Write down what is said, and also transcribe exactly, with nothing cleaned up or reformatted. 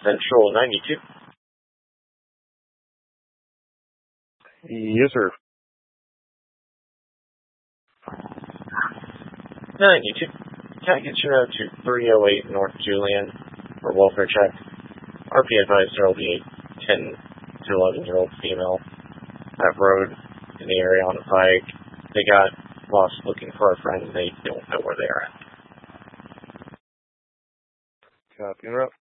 Central ninety-two. Yes, sir. ninety-two. Can I get you out to three oh eight North Julian for welfare check? R P advised there will be a ten to eleven year old female at road in the area on a bike. They got lost looking for a friend. They don't know where they are at. Copy, interrupt.